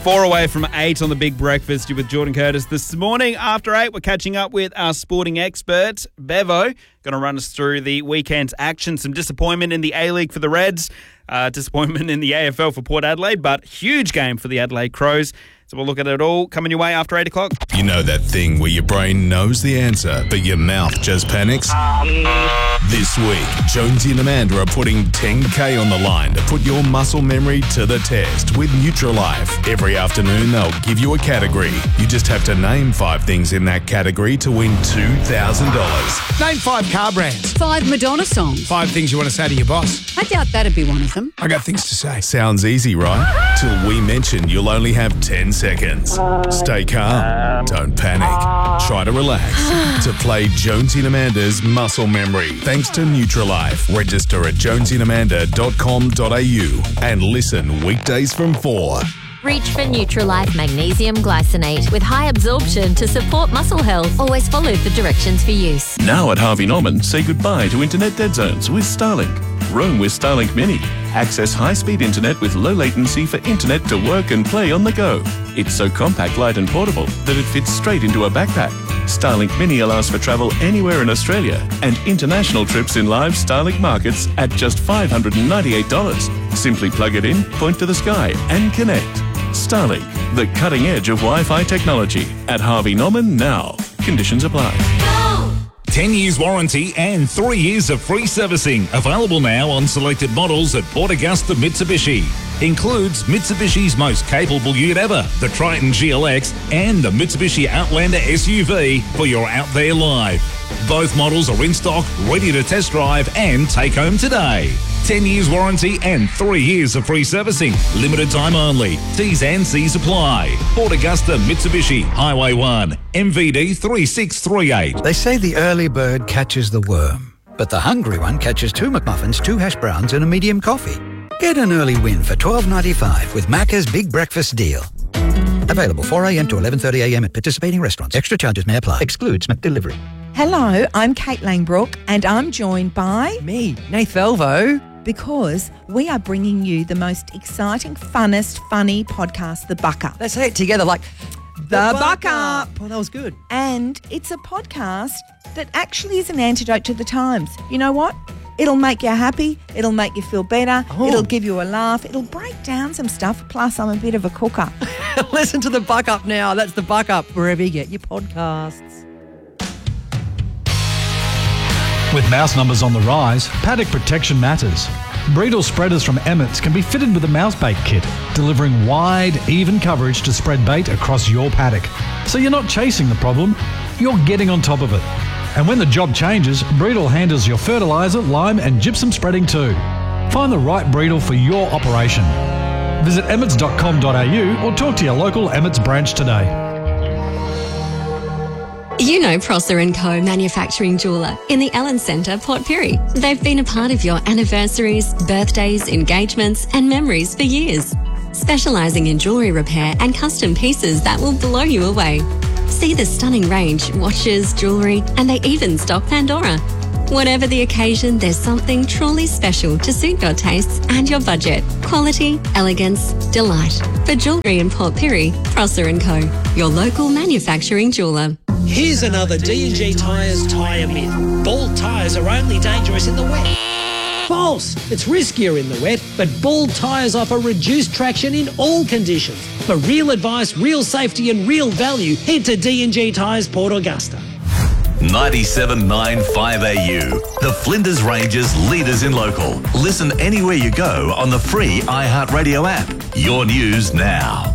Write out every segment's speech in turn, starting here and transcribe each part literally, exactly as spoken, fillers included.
Four away from eight on the Big Breakfast. You're with Jordan Curtis. This morning, after eight, we're catching up with our sporting expert, Bevo. Going to run us through the weekend's action. Some disappointment in the A-League for the Reds. Uh, disappointment in the A F L for Port Adelaide, but huge game for the Adelaide Crows. So we'll look at it all coming your way after eight o'clock. You know that thing where your brain knows the answer, but your mouth just panics? This week, Jonesy and Amanda are putting ten K on the line to put your muscle memory to the test with Nutrilife. Every afternoon, they'll give you a category. You just have to name five things in that category to win two thousand dollars. Name five car brands. Five Madonna songs. Five things you want to say to your boss. I doubt that'd be one of them. I got things to say. Sounds easy, right? Till we mention you'll only have ten seconds. Stay calm. Don't panic. Try to relax. To play Jonesy and Amanda's Muscle Memory. Thanks to Nutrilife. Register at jonesy and amanda dot com dot a u and listen weekdays from four. Reach for Nutrilife Magnesium Glycinate with high absorption to support muscle health. Always follow the directions for use. Now at Harvey Norman, say goodbye to internet dead zones with Starlink. Roam with Starlink Mini. Access high-speed internet with low latency for internet to work and play on the go. It's so compact, light and portable that it fits straight into a backpack. Starlink Mini allows for travel anywhere in Australia and international trips in live Starlink markets at just five hundred ninety-eight dollars. Simply plug it in, point to the sky and connect. Starlink, the cutting edge of Wi-Fi technology. At Harvey Norman now. Conditions apply. ten years warranty and three years of free servicing. Available now on selected models at Port Augusta Mitsubishi. Includes Mitsubishi's most capable unit ever, the Triton G L X and the Mitsubishi Outlander S U V for your out there live. Both models are in stock, ready to test drive and take home today. ten years warranty and three years of free servicing. Limited time only. T's and C's apply. Port Augusta Mitsubishi, Highway one, M V D three six three eight. They say the early bird catches the worm, but the hungry one catches two McMuffins, two hash browns and a medium coffee. Get an early win for twelve ninety-five with Macca's Big Breakfast Deal. Available four a m to eleven thirty a m at participating restaurants. Extra charges may apply. Excludes McDelivery. Hello, I'm Kate Langbrook and I'm joined by... Me, Nath Elvo. Because we are bringing you the most exciting, funnest, funny podcast, The Buck Up. Let's say it together like... The, the Buck, Buck Up. Up. Oh, that was good. And it's a podcast that actually is an antidote to the times. You know what? It'll make you happy. It'll make you feel better. Oh. It'll give you a laugh. It'll break down some stuff. Plus, I'm a bit of a cooker. Listen to The Buck Up now. That's The Buck Up, wherever you get your podcasts. With mouse numbers on the rise, paddock protection matters. Breedle spreaders from Emmett's can be fitted with a mouse bait kit, delivering wide, even coverage to spread bait across your paddock. So you're not chasing the problem, you're getting on top of it. And when the job changes, Breedle handles your fertiliser, lime and gypsum spreading too. Find the right Breedle for your operation. Visit emmets dot com dot a u or talk to your local Emmett's branch today. You know Prosser and Co Manufacturing Jeweller in the Ellen Centre, Port Pirie. They've been a part of your anniversaries, birthdays, engagements and memories for years. Specialising in jewellery repair and custom pieces that will blow you away. See the stunning range, watches, jewellery, and they even stock Pandora. Whatever the occasion, there's something truly special to suit your tastes and your budget. Quality, elegance, delight. For jewellery in Port Pirie, Prosser and Co, your local manufacturing jeweller. Here's another D and G Tyres tyre myth. Ball tyres are only dangerous in the wet. False! It's riskier in the wet, but ball tyres offer reduced traction in all conditions. For real advice, real safety and real value, head to D and G Tyres Port Augusta. ninety-seven point nine five A U. The Flinders Ranges leaders in local. Listen anywhere you go on the free iHeartRadio app. Your news now.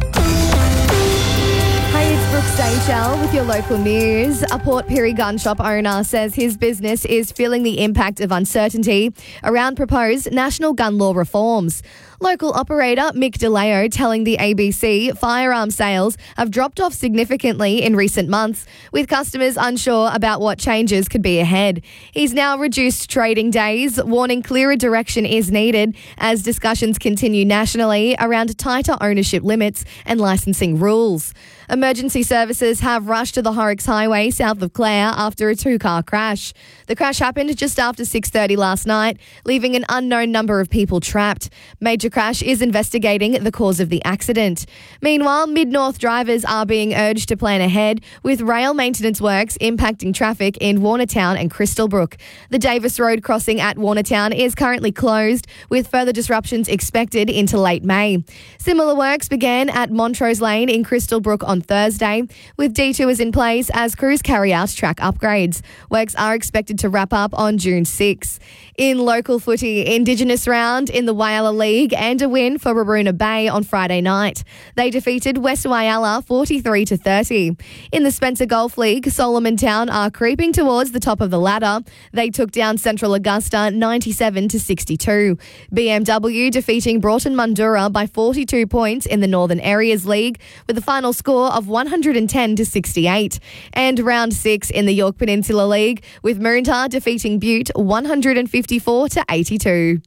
Hey, it's Brooke Seychelles with your local news. A Port Pirie gun shop owner says his business is feeling the impact of uncertainty around proposed national gun law reforms. Local operator Mick DeLeo telling the A B C firearm sales have dropped off significantly in recent months, with customers unsure about what changes could be ahead. He's now reduced trading days, warning clearer direction is needed as discussions continue nationally around tighter ownership limits and licensing rules. Emergency services have rushed to the Horrocks Highway south of Clare after a two-car crash. The crash happened just after six thirty last night, leaving an unknown number of people trapped. Major Crash is investigating the cause of the accident. Meanwhile, Mid-North drivers are being urged to plan ahead, with rail maintenance works impacting traffic in Warnertown and Crystalbrook. The Davis Road crossing at Warnertown is currently closed, with further disruptions expected into late May. Similar works began at Montrose Lane in Crystalbrook on Thursday, with detours in place as crews carry out track upgrades. Works are expected to wrap up on June sixth. In local footy, Indigenous round in the Whyalla League and a win for Waroona Bay on Friday night. They defeated West Whyalla forty-three to thirty. In the Spencer Golf League, Solomon Town are creeping towards the top of the ladder. They took down Central Augusta ninety-seven to sixty-two. B M W defeating Broughton Mundura by forty-two points in the Northern Areas League with a final score of one hundred ten to sixty-eight. And round six in the York Peninsula League with Moontar defeating Butte one hundred fifty-four to eighty-two.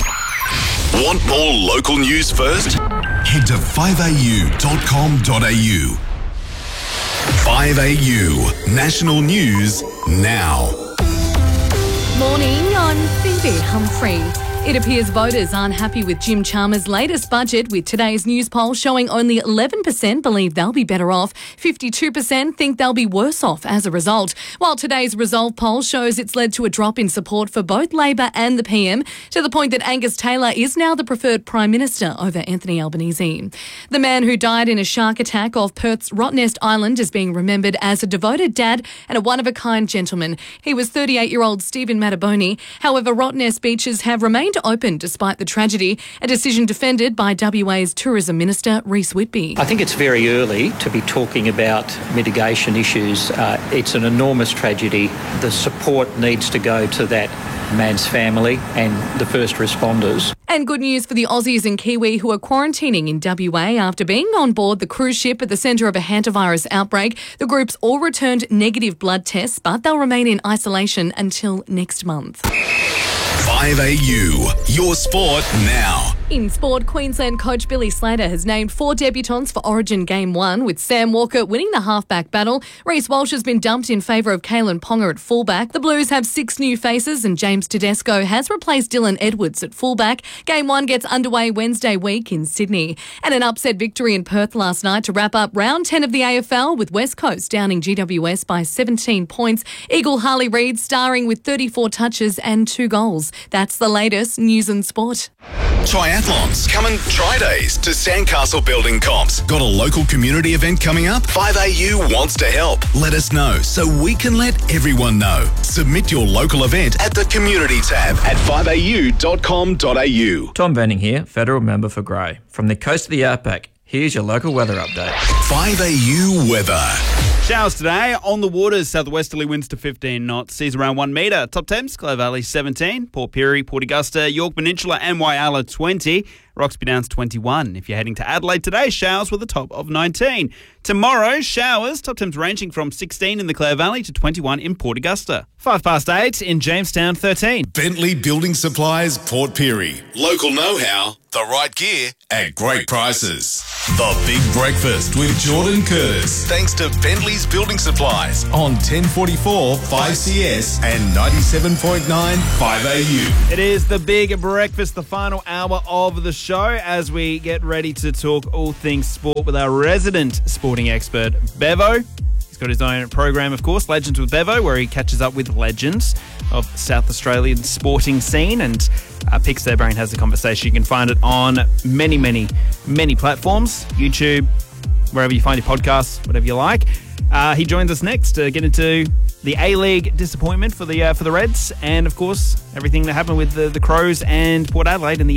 Want more local news first? Head to five a u dot com dot a u. five A U National News now. Morning on Phoebe Humphrey. It appears voters aren't happy with Jim Chalmers' latest budget, with today's news poll showing only eleven percent believe they'll be better off, fifty-two percent think they'll be worse off as a result. While today's Resolve poll shows it's led to a drop in support for both Labor and the P M, to the point that Angus Taylor is now the preferred Prime Minister over Anthony Albanese. The man who died in a shark attack off Perth's Rottnest Island is being remembered as a devoted dad and a one-of-a-kind gentleman. He was thirty-eight-year-old Stephen Mataboni. However, Rottnest beaches have remained open despite the tragedy, a decision defended by W A's Tourism Minister Rhys Whitby. I think it's very early to be talking about mitigation issues. Uh, it's an enormous tragedy. The support needs to go to that man's family and the first responders. And good news for the Aussies and Kiwi who are quarantining in W A after being on board the cruise ship at the centre of a hantavirus outbreak. The groups all returned negative blood tests, but they'll remain in isolation until next month. five A U, your sport now. In sport, Queensland coach Billy Slater has named four debutants for Origin Game one, with Sam Walker winning the halfback battle. Reece Walsh has been dumped in favour of Kalen Ponga at fullback. The Blues have six new faces and James Tedesco has replaced Dylan Edwards at fullback. Game one gets underway Wednesday week in Sydney. And an upset victory in Perth last night to wrap up round ten of the A F L, with West Coast downing G W S by seventeen points. Eagle Harley Reid starring with thirty-four touches and two goals. That's the latest news and sport. Triathlons. Come and try days to Sandcastle Building Comps. Got a local community event coming up? five A U wants to help. Let us know so we can let everyone know. Submit your local event at the Community tab at five A U dot com dot A U. Tom Venning here, Federal Member for Grey. From the coast of the Outback, here's your local weather update. five A U weather. Showers today on the waters. Southwesterly winds to fifteen knots. Seas around one metre. Top temps, Clare Valley seventeen. Port Pirie, Port Augusta, York Peninsula and Whyalla twenty. Roxby Downs twenty-one. If you're heading to Adelaide today, showers with a top of nineteen. Tomorrow, showers. Top temps ranging from sixteen in the Clare Valley to twenty-one in Port Augusta. Five past eight in Jamestown, thirteen. Bentley Building Supplies, Port Pirie. Local know-how, the right gear at great prices. The Big Breakfast with Jordan Curtis. Thanks to Bentley's Building Supplies on ten forty-four five C S and ninety-seven point nine five A U. It is the Big Breakfast, the final hour of the show, as we get ready to talk all things sport with our resident sporting expert, Bevo. He's got his own program, of course, Legends with Bevo, where he catches up with legends of South Australian sporting scene and uh, picks their brain, has a conversation. You can find it on many, many, many platforms, YouTube, wherever you find your podcasts, whatever you like. Uh, he joins us next to get into the A-League disappointment for the uh, for the Reds, and of course everything that happened with the, the Crows and Port Adelaide in the